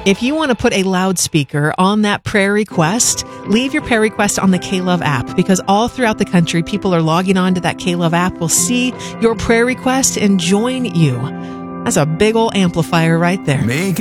If you want to put a loudspeaker on that prayer request, leave your prayer request on the K-Love app, because all throughout the country, people are logging on to that K-Love app, will see your prayer request and join you. That's a big old amplifier right there. Make